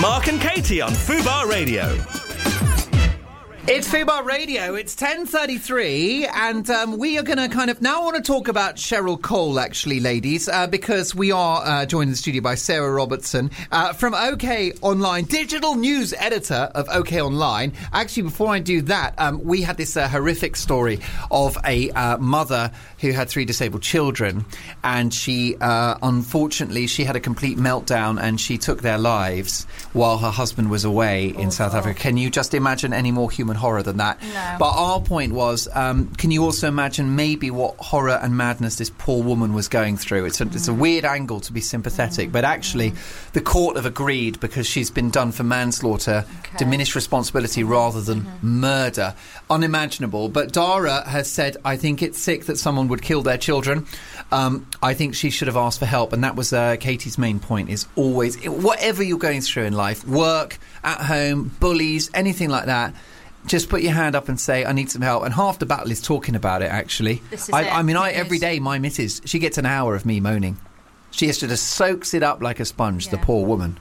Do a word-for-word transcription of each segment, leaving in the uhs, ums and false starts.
Mark and Katie on Fubar Radio. It's Fubar Radio. It's ten thirty-three, and um, we are going to kind of... Now I want to talk about Cheryl Cole, actually, ladies, uh, because we are uh, joined in the studio by Sarah Robertson uh, from OK Online, digital news editor of OK Online. Actually, before I do that, um, we had this uh, horrific story of a uh, mother who had three disabled children, and she, uh, unfortunately, she had a complete meltdown and she took their lives while her husband was away in oh, South Africa. Can you just imagine any more human horror than that? No. But our point was, um, can you also imagine maybe what horror and madness this poor woman was going through? It's a, mm. it's a weird angle to be sympathetic, mm. but actually mm. the court have agreed, because she's been done for manslaughter, okay. diminished responsibility rather than mm-hmm. murder. Unimaginable. But Dara has said, I think it's sick that someone would kill their children. Um, I think she should have asked for help, and that was uh, Katie's main point, is always, whatever you're going through in life, work, at home, bullies, anything like that, just put your hand up and say, I need some help. And half the battle is talking about it, actually. This is I, it. I mean, I every day, my missus, she gets an hour of me moaning. She has to just soaks it up like a sponge, yeah. the poor woman.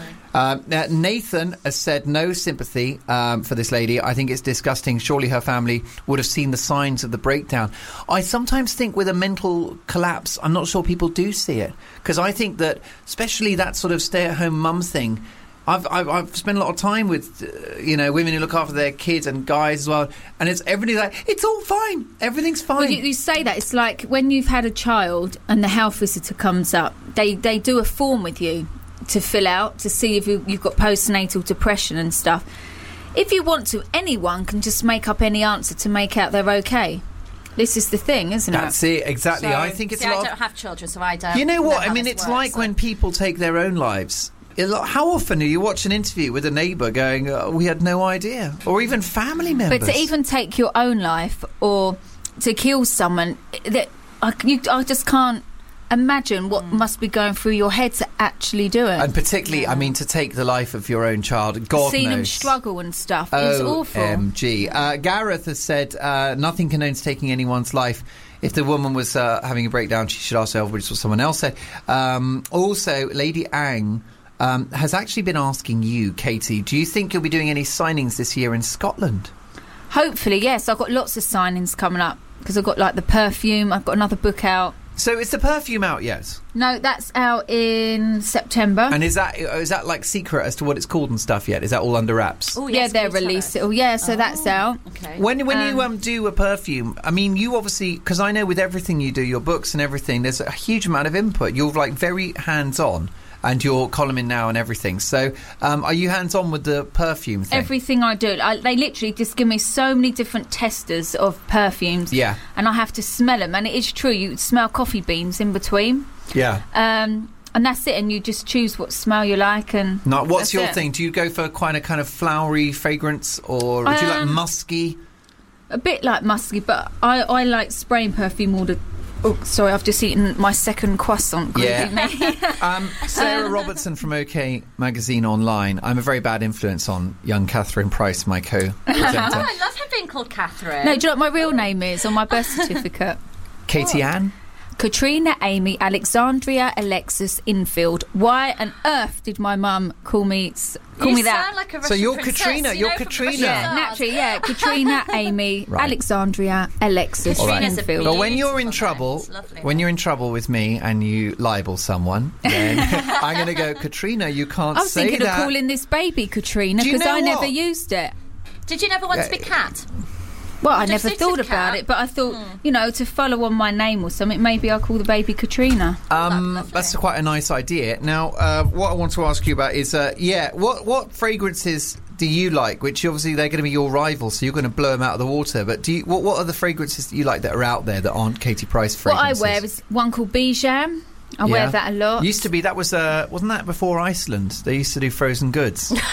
um, now, Nathan has said no sympathy um, for this lady. I think it's disgusting. Surely her family would have seen the signs of the breakdown. I sometimes think with a mental collapse, I'm not sure people do see it. Because I think that, especially that sort of stay-at-home mum thing, I've, I've I've spent a lot of time with, uh, you know, women who look after their kids and guys as well, and it's everything's like, it's all fine, everything's fine. Well, you, you say that, it's like when you've had a child and the health visitor comes up, they, they do a form with you to fill out to see if you, you've got postnatal depression and stuff. If you want to, anyone can just make up any answer to make out they're okay. This is the thing, isn't That's it? That's it, exactly. So, I think it's see, a lot I of, don't have children, so I don't. You know what? know I mean, it's works, like so. when people take their own lives. How often do you watch an interview with a neighbour going, oh, we had no idea? Or even family members. But to even take your own life or to kill someone, that I, you, I just can't imagine what mm. must be going through your head to actually do it. And particularly, yeah. I mean, to take the life of your own child, God Seeing knows. him struggle and stuff. It's awful. O M G. Uh, Gareth has said, uh, nothing condones taking anyone's life. If the woman was uh, having a breakdown, she should ask herself, which is what someone else said. Um, also, Lady Ang... Um, has actually been asking you, Katie, do you think you'll be doing any signings this year in Scotland? Hopefully, yes. I've got lots of signings coming up because I've got, like, the perfume. I've got another book out. So is the perfume out yet? No, that's out in September. And is that is that like secret as to what it's called and stuff yet? Is that all under wraps? Oh, yes, yeah, they're released. Oh, yeah, so oh, that's out. Okay. When when um, you um do a perfume, I mean, you obviously, because I know with everything you do, your books and everything, there's a huge amount of input. You're like very hands on. And you're columning now and everything. So, um, are you hands-on with the perfume thing? Everything I do. I, they literally just give me so many different testers of perfumes. Yeah. And I have to smell them. And it is true, you smell coffee beans in between. Yeah. Um, and that's it. And you just choose what smell you like. And now, what's your it. thing? Do you go for quite a kind of flowery fragrance? Or um, do you like musky? A bit like musky, but I, I like spraying perfume all the Oh, sorry, I've just eaten my second croissant. Yeah. um, Sarah Robertson from OK Magazine Online. I'm a very bad influence on young Catherine Price, my co-presenter. Oh, I love her being called Catherine. No, do you know what my real name is on my birth certificate? Katie what? Ann? Katrina Amy Alexandria Alexis Infield. Why on earth did my mum call me call you me that? Sound like a so you're princess, Katrina. you You're know, Katrina. Yeah, naturally. Yeah, Katrina Amy right. Alexandria Alexis right. Infield. But when you're in trouble, when you're in trouble with me and you libel someone, then I'm going to go, Katrina. You can't I was say thinking that. of calling this baby Katrina because I what? never used it. Did you never want yeah. to be Cat? Well, I never thought about it, but I thought, hmm. you know, to follow on my name or something, maybe I'll call the baby Katrina. Um, that's, that's quite a nice idea. Now, uh, what I want to ask you about is, uh, yeah, what what fragrances do you like? Which obviously they're going to be your rivals, so you're going to blow them out of the water. But do you, what what are the fragrances that you like that are out there that aren't Katie Price fragrances? What I wear is one called Bijam. I yeah. wear that a lot. Used to be, that was, uh, wasn't that before Iceland? They used to do frozen goods. yeah,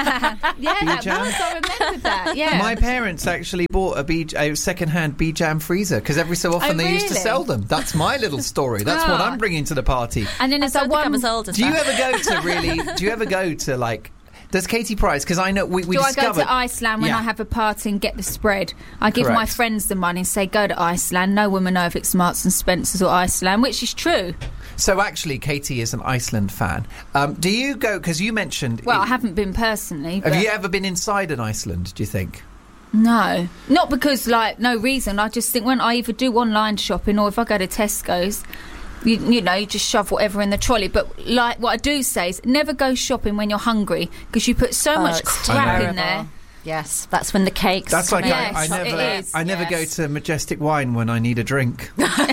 that was, I remember that, yeah. My parents actually bought a, B- a second-hand Bijam freezer, because every so often oh, they really? used to sell them. That's my little story. That's oh. what I'm bringing to the party. And then as I, I one... as old as do you that. ever go to really, do you ever go to, like, does Katie Price, because I know we, we Do discovered... I go to Iceland when yeah. I have a party and get the spread? I give Correct. my friends the money and say, go to Iceland. No woman know if it's Marks and Spencer's or Iceland, which is true. So actually, Katie is an Iceland fan. Um, do you go, because you mentioned... Well, it, I haven't been personally. Have but you ever been inside an Iceland, do you think? No. Not because, like, no reason. I just think when I either do online shopping or if I go to Tesco's, you, you know, you just shove whatever in the trolley. But, like, what I do say is never go shopping when you're hungry because you put so Oh, much it's crap terrible. in there. Yes, that's when the cakes. That's come like in. Yes, I, I never, it is, I never yes. go to Majestic Wine when I need a drink.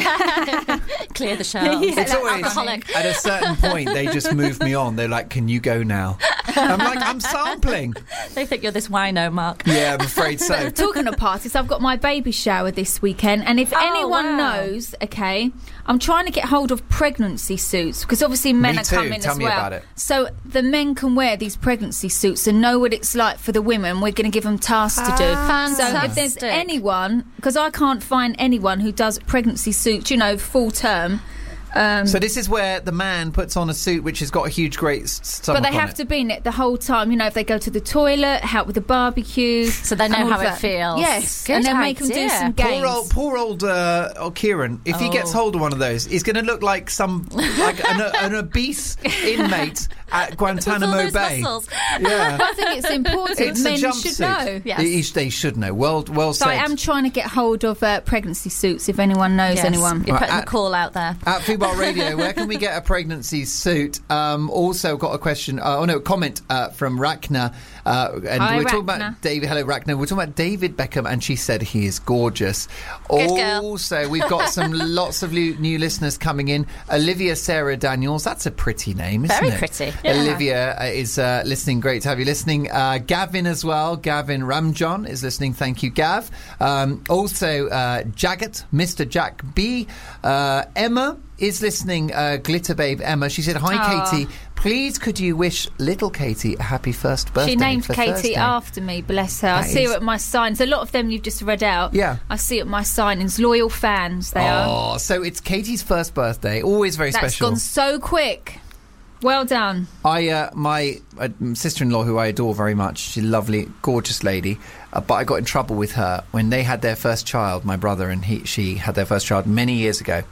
Clear the shelves. Yeah, It's always alcoholic. at a certain point they just move me on. They're like, "Can you go now?" I'm like, "I'm sampling." They think you're this wino, Mark. Yeah, I'm afraid so. Talking of parties, I've got my baby shower this weekend, and if Oh, anyone wow. knows, okay, I'm trying to get hold of pregnancy suits because obviously men Me are too. coming Tell as me well. about it. So the men can wear these pregnancy suits and know what it's like for the women. We're going to give them tasks to do. So if there's Fantastic. anyone, because I can't find anyone who does pregnancy suits, you know, full term. Um, So this is where the man puts on a suit which has got a huge, great s- stomach but they on have it. to be in it the whole time. You know, if they go to the toilet, help with the barbecue. So they know and all how of it that. feels. Yes, Good and then make them do idea. some games. Poor old, poor old, uh, old Kieran. If he gets Oh. hold of one of those, he's going to look like some like an, an obese inmate at Guantanamo With all those Bay. muscles. Yeah, I think it's important. it's Men a should jumpsuit. know. Yes. They, they should know. Well, well So said. I am trying to get hold of uh, pregnancy suits if anyone knows Yes. anyone. You're Right, putting at- a call out there. At Fubar Radio, where can we get a pregnancy suit? Um, also got a question, uh, oh no, comment uh, from Rachna. Uh, and Hi, we're talking Rachna. about David. Hello, Rachna. We're talking about David Beckham, and she said he is gorgeous. Good girl. Also, we've got some lots of lu- new listeners coming in. Olivia Sarah Daniels. That's a pretty name, isn't Very it? pretty. Olivia uh, is uh, listening. Great to have you listening. Uh, Gavin as well. Gavin Ramjon is listening. Thank you, Gav. Um, also, uh, Jagat, Mister Jack B. Uh, Emma is listening. Uh, Glitter Babe Emma. She said, "Hi, Aw. Katie. Please, could you wish little Katie a happy first birthday?" She named for Katie Thursday? after me, bless her. I That see is- her at my signs. A lot of them you've just read out. Yeah. I see it at my signings. Loyal fans, they are. Oh, so it's Katie's first birthday. Always very That's special. gone so quick. Well done. I, uh, my uh, sister-in-law, who I adore very much, she's a lovely, gorgeous lady, uh, but I got in trouble with her when they had their first child. My brother and he, she had their first child many years ago,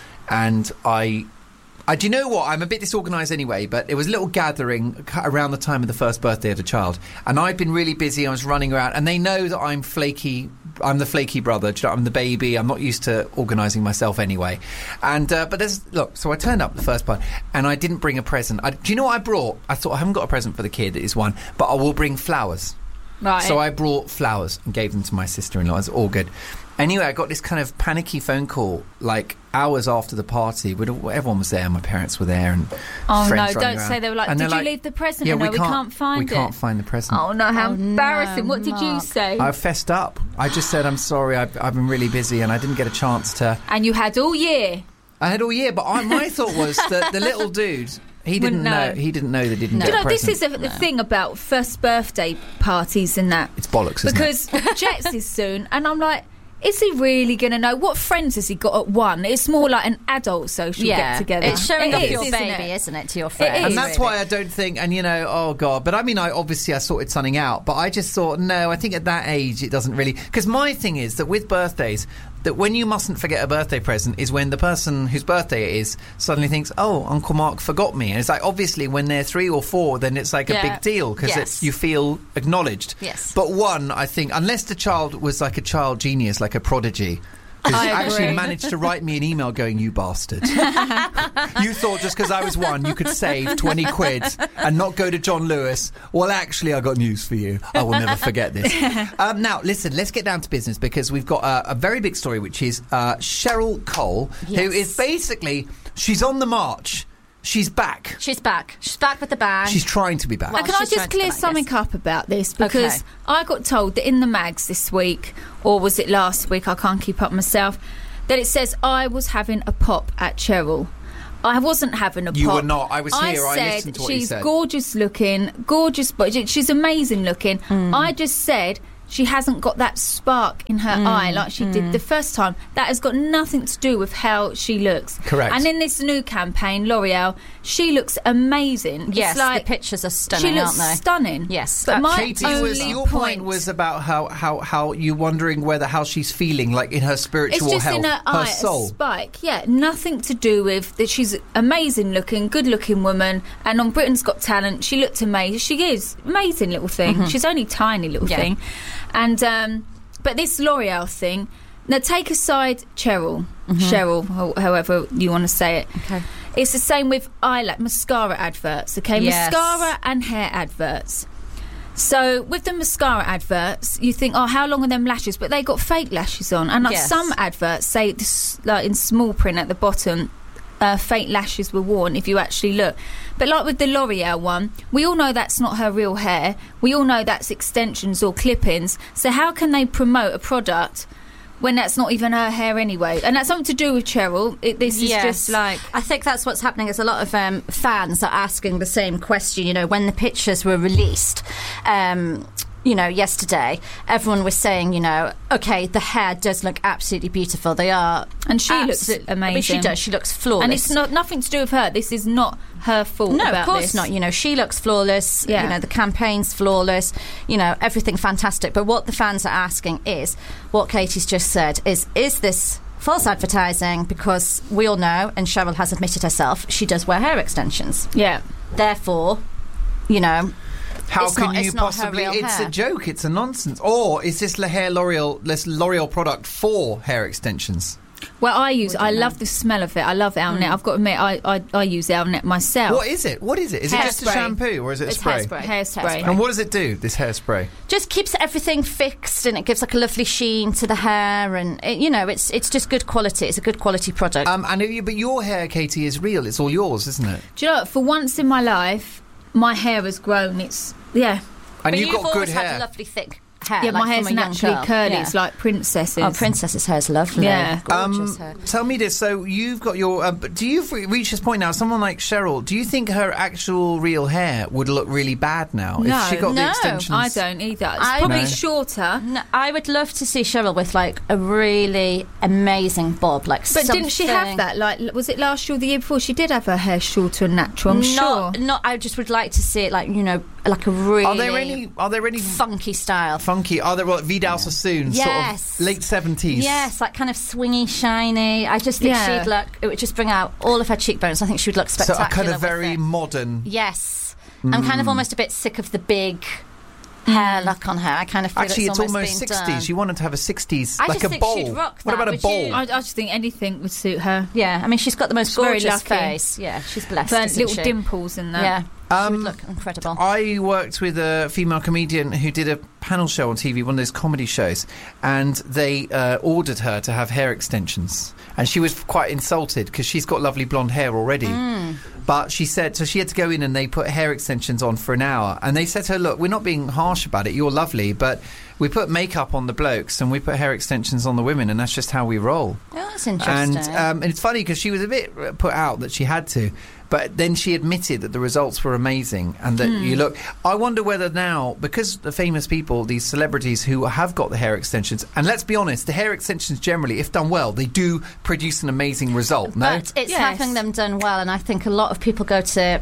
and I. I, do you know what? I'm a bit disorganised anyway, but it was a little gathering c- around the time of the first birthday of the child. And I'd been really busy. I was running around. And they know that I'm flaky. I'm the flaky brother. Do you know, I'm the baby. I'm not used to organising myself anyway. And uh, But there's... Look, so I turned up the first part, and I didn't bring a present. I, do you know what I brought? I thought, I haven't got a present for the kid. It is one. But I will bring flowers. Right. So I brought flowers and gave them to my sister-in-law. It's all good. Anyway, I got this kind of panicky phone call, like hours after the party. When everyone was there, my parents were there, and Oh, friends no, running don't around. say they were like, And "Did they're you leave the present?" Yeah, And no, we we can't, can't find we it. can't find the present. Oh, no, how Oh, no, embarrassing. What did you Mark. say? I fessed up. I just said, I'm sorry, I've, I've been really busy and I didn't get a chance to... And you had all year. I had all year, but I, my thought was that the little dude, he didn't Wouldn't know. know. He didn't know they didn't No. get Do you know, a this present. is a, the thing about first birthday parties and that. It's bollocks, isn't Because Jets is soon, and I'm like, is he really going to know? What friends has he got at one? It's more like an adult social Yeah, get together. it's showing It off is, your isn't baby, it? isn't it, to your friends? is. And that's really. why I don't think, and you know, oh God, but I mean, I obviously I sorted something out, but I just thought, no, I think at that age it doesn't really, because my thing is that with birthdays, that when you mustn't forget a birthday present is when the person whose birthday it is suddenly thinks, oh, Uncle Mark forgot me. And it's like, obviously, when they're three or four, then it's like a Yeah. big deal because Yes. you feel acknowledged. Yes. But one, I think, unless the child was like a child genius, like a prodigy, because I he actually agree. managed to write me an email going, you bastard. You thought just because I was one, you could save twenty quid and not go to John Lewis. Well, actually, I got news for you. I will never forget this. Um, now, listen, let's get down to business because we've got a, a very big story, which is uh, Cheryl Cole, who Yes. is basically, she's on the march. She's back. She's back. She's back with the bang. She's trying to be back. Well, Now, can I she's just trying to clear come out, something yes. up about this? Because Okay. I got told that in the mags this week, or was it last week, I can't keep up myself, that it says I was having a pop at Cheryl. I wasn't having a You pop. were not. I was here. I said listened to what you she's said. gorgeous looking, gorgeous, but she's amazing looking. Mm. I just said she hasn't got that spark in her Mm, eye like she did the first time. That has got nothing to do with how she looks. Correct. And in this new campaign, L'Oreal, she looks amazing. Yes, it's like, the pictures are stunning, she looks aren't they? stunning. Yes. But Uh, my Katie, only was your point was about how, how, how you wondering whether how she's feeling, like in her spiritual it's just health, in her eye, soul. a spike. Yeah, nothing to do with that. She's amazing looking, good looking woman, and on Britain's Got Talent, she looked amazing. She is amazing little thing. Mm-hmm. She's only tiny little Yeah. thing, and um, but this L'Oreal thing. Now take aside Cheryl, Mm-hmm. Cheryl, ho- however you want to say it. Okay. It's the same with eyelash mascara adverts. Okay, Yes. mascara and hair adverts. So with the mascara adverts, you think, oh, how long are them lashes? But they got fake lashes on, and like Yes. some adverts say, this, like in small print at the bottom, uh, fake lashes were worn. If you actually look, but like with the L'Oreal one, we all know that's not her real hair. We all know that's extensions or clip-ins. So how can they promote a product when that's not even her hair anyway? And that's something to do with Cheryl. It, this is Yes. just like. I think that's what's happening is a lot of um, fans are asking the same question. You know, when the pictures were released, um, you know, yesterday, everyone was saying, you know, okay, the hair does look absolutely beautiful. They are, And she looks absolute- amazing. I mean, she does. She looks flawless. And it's not nothing to do with her. This is not her fault. No, about of course this. not. You know, she looks flawless. Yeah. You know, the campaign's flawless. You know, everything fantastic. But what the fans are asking is, what Katie's just said, is, is this false advertising? Because we all know, and Cheryl has admitted herself, she does wear hair extensions. Yeah. Therefore, you know, How It's can not- you it's not her possibly? real It's hair. a joke. It's a nonsense. Or is this La Hair L'Oreal, this L'Oreal product for hair extensions? Well, I use. I love the smell of it. I love Owlnet. I've got to admit, I I, I use Owlnet myself. What is it? What is it? Is it just a Hairspray. shampoo or is it a It's spray? hairspray. Hairspray. And what does it do? This hairspray. just keeps everything fixed, and it gives like a lovely sheen to the hair, and it, you know, it's it's just good quality. It's a good quality product. Um, and you, but your hair, Katie, is real. It's all yours, isn't it? Do you know what? For once in my life, my hair has grown. It's yeah. And but you've got always good had hair. lovely thick hair. Yeah, like my hair's from a young naturally girl. curly. Yeah. It's like princesses. Oh, Princess's hair's lovely. Yeah. Gorgeous Um, hair. tell me this. So you've got your. Uh, but do you re- reach this point now? Someone like Cheryl. Do you think her actual real hair would look really bad now No. if she got the No, extensions? I don't either. It's I- probably No. shorter. No, I would love to see Cheryl with like a really amazing bob, like. But didn't she have something- that? Like, was it last year or the year before? She did have her hair shorter and natural. I'm not, sure. not. I just would like to see it, like you know, like a really Are there any? Are there any funky style. funky? Are there like Vidal Sassoon? Yes. Sort of late seventies. Yes, like kind of swingy, shiny. I just think Yeah. she'd look. It would just bring out all of her cheekbones. I think she would look So spectacular. a kind of with very it. modern. Yes, I'm kind of almost a bit sick of the big hair look on her. I kind of feel Actually, it's almost, almost been sixties. done. You wanted to have a sixties, I like just a think bowl. she'd rock What that, about a would bowl? you? I, I just think anything would suit her. Yeah, I mean, she's got the most She's very gorgeous lucky. face. Yeah, she's blessed. Her isn't little she? dimples in that. Yeah, she Um, would look incredible. I worked with a female comedian who did a panel show on T V, one of those comedy shows, and they uh, ordered her to have hair extensions. And she was quite insulted because she's got lovely blonde hair already. Mm. But she said, so she had to go in and they put hair extensions on for an hour. And they said to her, look, we're not being harsh about it. You're lovely. But we put makeup on the blokes and we put hair extensions on the women. And that's just how we roll. Oh, that's interesting. And, um, and it's funny because she was a bit put out that she had to. But then she admitted that the results were amazing and that you look... I wonder whether now, because the famous people, these celebrities who have got the hair extensions, and let's be honest, the hair extensions generally, if done well, they do produce an amazing result, no? But it's Yes. having them done well, and I think a lot of people go to,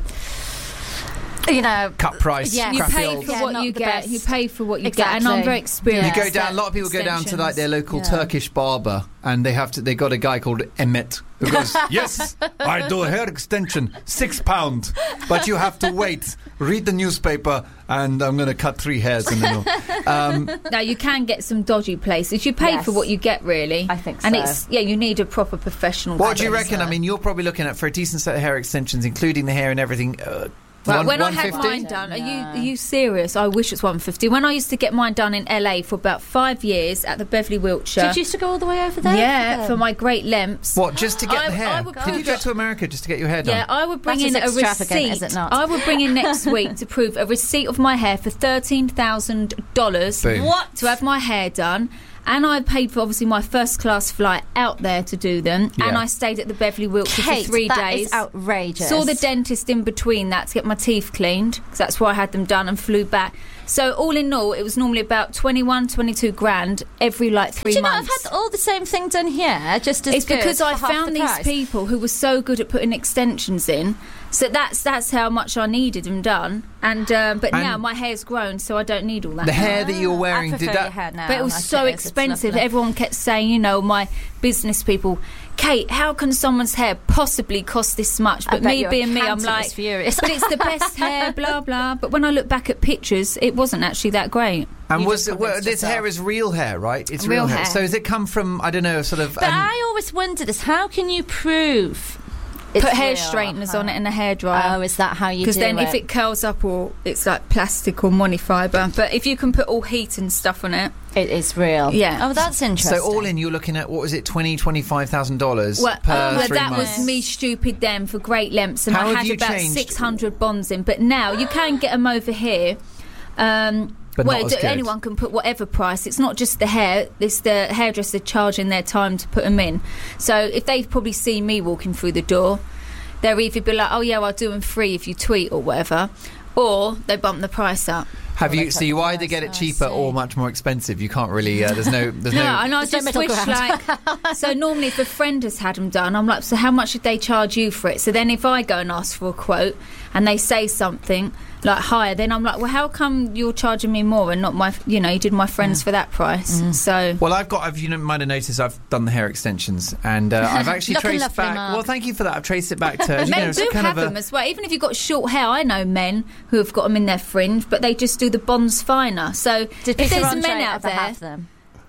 you know, Cut price, Yeah. You crappy pay old... for Yeah, what not you the get. best. You pay for what you get, and Exactly. I'm very You experienced. go Yeah. down. A lot of people go down to like their local Yeah. Turkish barber, and they have to. They got a guy called Emmet who goes, "Yes, I do a hair extension, six pound, but you have to wait. Read the newspaper, and I'm going to cut three hairs in the middle." Um, Now you can get some dodgy places. You pay Yes. for what you get, really. I think And so. it's yeah, you need a proper professional. what do you to reckon? I mean, you're probably looking at for a decent set of hair extensions, including the hair and everything. Uh, Well, one- when I had 150? mine done, are you No. are you serious? I wish it's one fifty. When I used to get mine done in L A for about five years at the Beverly Wiltshire. Did you used to go all the way over there? yeah, them? for my great lengths. What, just to get I- the hair? I would Did you prove go it- to America just to get your hair done? Yeah, I would bring That in is a extravagant, receipt. is it not? I would bring in next week to prove a receipt of my hair for thirteen thousand dollars Boom. What? to have my hair done. and I paid for obviously my first class flight out there to do them, Yeah. and I stayed at the Beverly Wilshire Kate, for three that days. is outrageous. Saw the dentist in between that to get my teeth cleaned, because that's why I had them done, and flew back. So all in all, it was normally about twenty-one, twenty-two grand every like three Do you know, months. I've had all the same thing done here, just as It's good because for I half found the these price. people who were so good at putting extensions in. So that's that's how much I needed them done. And uh, but And now my hair's grown, so I don't need all that. The now. hair that you're wearing, I prefer did that? your hair now. But it was like so it is. It's expensive. lovely. Everyone kept saying, you know, my business people, Kate, how can someone's hair possibly cost this much? I But bet me your being me, I'm accountant was like, furious. but it's the best hair, blah blah. But when I look back at pictures, it wasn't actually that great. And You was just it, well, convinced this yourself. hair is real hair, right? It's Real real, hair. hair. So has it come from, I don't know, sort of... But um, I always wonder this: how can you prove? It's Put hair real? straighteners How- on it and a hairdryer. Oh, is that how you do Because then it? if it curls up, or it's like plastic or monofibre. But if you can put all heat and stuff on it, it is real. Yeah. Oh, that's interesting. So all in, you're looking at, what was it, twenty thousand dollars, twenty-five thousand dollars well, per uh, three that months? was me stupid then for great lengths, and How I have had you about changed? six hundred bonds in. But now you can get them over here. Um, But well, not as d- good. anyone can put whatever price. It's not just the hair; it's the hairdresser charging their time to put them in. So if they probably see me walking through the door, they'll either be like, "Oh yeah, well, I'll do them free if you tweet or whatever," or they bump the price up. Have Well, you? they So cut you the either price, get it I cheaper see. or much more expensive. You can't really. Uh, there's no. There's No, no. and I There's no just middle wish ground. like. So normally, if a friend has had them done, I'm like, so how much did they charge you for it? So then, if I go and ask for a quote, and they say something like higher, then I'm like, well, how come you're charging me more and not my? You know, you did my friends for that price. So Well, I've got. I've, you know, might have noticed I've done the hair extensions, and uh, I've actually Looking traced lovely, back. Mark. Well, thank you for that. I've traced it back to. you know, men it's do kind have of a, them as well. Even if you've got short hair, I know men who have got them in their fringe, but they just do the bonds finer. So Did if Peter there's Andre men out ever there, have them?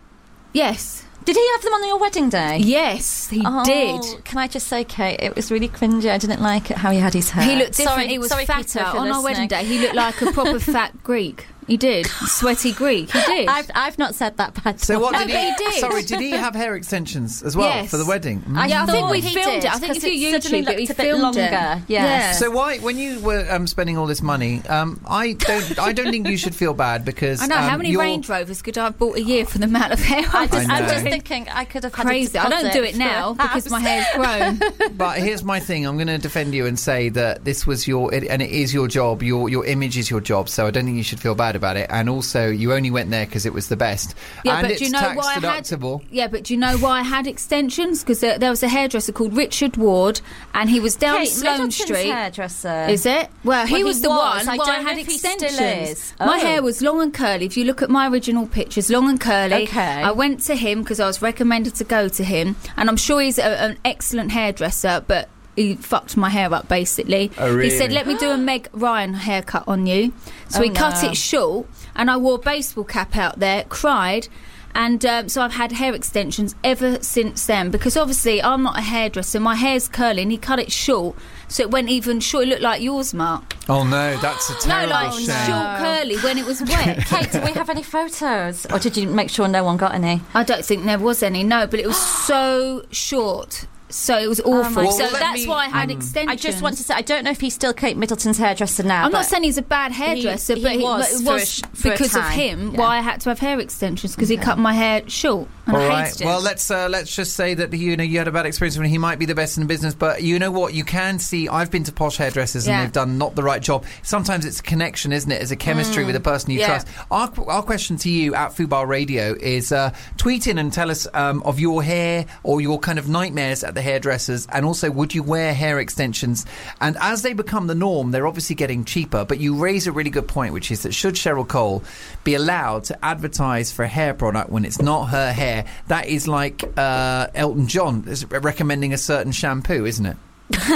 yes, Did he have them on your wedding day? yes, he Oh, did. Can I just say, Kate, it was really cringy. I didn't like it how he had his hair. He looked different. Sorry, he was sorry, fatter Peter, if you're on our wedding listening. day. He looked like a proper fat Greek. He did, sweaty Greek. He did. I've, I've not said that bad. So what No, did but he? he did. Sorry, did he have hair extensions as well Yes. for the wedding? Mm. I Yeah, I think thought we he filmed did, it. I think 'cause if you it suddenly YouTube it, we looked a bit filmed longer. it. Yeah. Yeah. So why, when you were um, spending all this money, um, I don't, I don't think you should feel bad because I know. um, How many you're- Range Rovers could I have bought a year for the amount of hair I I was just, I I'm know. just thinking I could have had Crazy. a I don't do deposit it now for a because my house. hair's grown. But here's my thing: I'm going to defend you and say that this was your, it, and it is your job. Your your image is your job. So I don't think you should feel bad about it. And also, you only went there because it was the best. Yeah, and but it's do you know tax why I had? deductible. Yeah, but do you know why I had extensions? Because there, there was a hairdresser called Richard Ward, and he was down Kate, Sloane Middleton's Street. hairdresser. Is it? Well, he Well, he was the was. one. I why don't I know had if he still extensions. is. My Oh. hair was long and curly. If you look at my original pictures, long and curly. Okay. I went to him because I was recommended to go to him, and I'm sure he's a, an excellent hairdresser, but he fucked my hair up basically. Oh, really? He said, "Let me do a Meg Ryan haircut on you." So Oh, he cut no. it short, and I wore a baseball cap out there, cried. And um, so I've had hair extensions ever since then, because obviously I'm not a hairdresser. My hair's curly, and he cut it short, so it went even short. It looked like yours, Mark. Oh no, that's a No, terrible like shame. short curly when it was wet. Kate, do we have any photos? Or did you make sure no one got any? I don't think there was any, no, but it was so short. So it was awful. my so God. Well, that's let me- why I had um, extensions. I just want to say, I don't know if he's still Kate Middleton's hairdresser now. I'm not but saying he's a bad hairdresser, he but he was but it for a was sh- for a because of time. him Yeah. why I had to have hair extensions, because he cut my hair short, and All I right. hated it. Well, let's uh, let's just say that you know you had a bad experience when he might be the best in the business, but you know what? You can see. I've been to posh hairdressers and Yeah. they've done not the right job. Sometimes it's a connection, isn't it? It's a chemistry with the person you Yeah. trust. Our our question to you at Fubar Radio is: uh, tweet in and tell us um, of your hair or your kind of nightmares at the hairdressers, and also would you wear hair extensions? And as they become the norm, they're obviously getting cheaper. But you raise a really good point, which is that should Cheryl Cole be allowed to advertise for a hair product when it's not her hair? That is like uh, Elton John is recommending a certain shampoo, isn't it?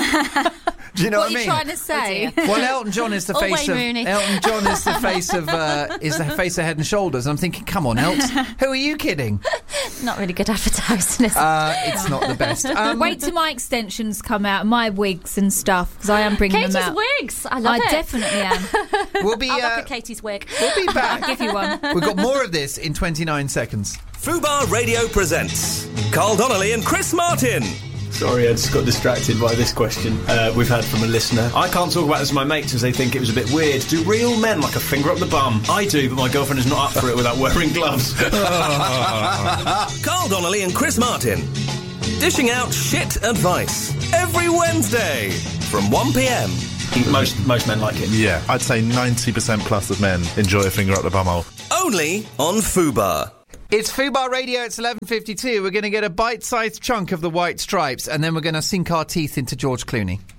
Do you know what, what are I you mean? trying to say? Well, Elton John is the Oh, face Wayne of Rooney. Elton John is the face of uh, is the face of Head and Shoulders. I'm thinking, come on, Elton, who are you kidding? Not really good advertising, is it? Uh, it's not the best. Um, Wait till my extensions come out, my wigs and stuff, because I am bringing Katie's them out. wigs. I love I it. definitely am. we'll be I'll look uh, at Katie's wig. we'll be I'll back. give you one. We've got more of this in twenty-nine seconds. Fubar Radio presents Carl Donnelly and Chris Martin. Sorry, I just got distracted by this question uh, we've had from a listener. I can't talk about this with my mates as they think it was a bit weird. Do real men like a finger up the bum? I do, but my girlfriend is not up for it without wearing gloves. Carl Donnelly and Chris Martin, dishing out shit advice every Wednesday from one p m. Most most men like it. Yeah, I'd say ninety percent plus of men enjoy a finger up the bumhole. Only on Fubar. It's Fubar Radio, it's eleven fifty-two. We're going to get a bite-sized chunk of the White Stripes, and then we're going to sink our teeth into George Clooney.